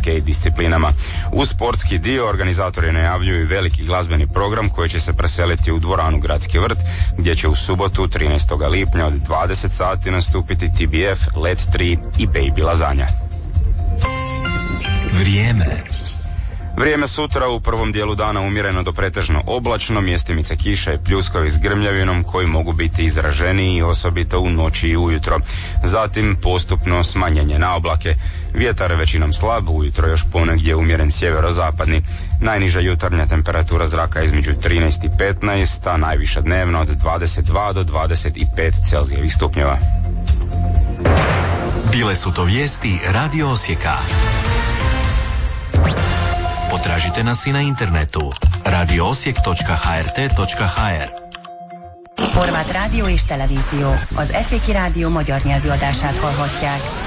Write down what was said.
skate disciplinama. U sportski dio organizatori najavljuju veliki glazbeni program koji će se preseliti u dvoranu Gradski vrt, gdje će u subotu 13. lipnja od 20 sati nastupiti TBF, Let 3 i Baby Lazanja. Vrijeme sutra u prvom dijelu dana umjereno do pretežno oblačno, mjestimice kiša i pljuskovi s grmljavinom koji mogu biti izraženiji osobito u noći i ujutro. Zatim postupno smanjenje na oblake. Vjetar većinom slab, ujutro još ponegdje umjeren sjeverozapadni. Najniža jutarnja temperatura zraka između 13 i 15, a najviša dnevno od 22 do 25 celzijevih stupnjeva. Bile su to vijesti Radio Osijeka. Potražite nas i na internetu radioosijek.hrt.hr. Horváth rádió és televízió. Az Eszéki Rádió magyar nyelvű adását hallhatják.